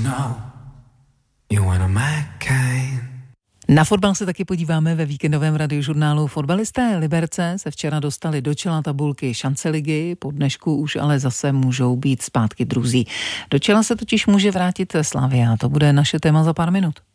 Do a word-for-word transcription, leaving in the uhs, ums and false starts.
Na fotbal se taky podíváme ve víkendovém radiožurnálu. Fotbalisté Liberce se včera dostali do čela tabulky šance ligy, po dnešku už ale zase můžou být zpátky druzí. Do čela se totiž může vrátit Slavia, to bude naše téma za pár minut.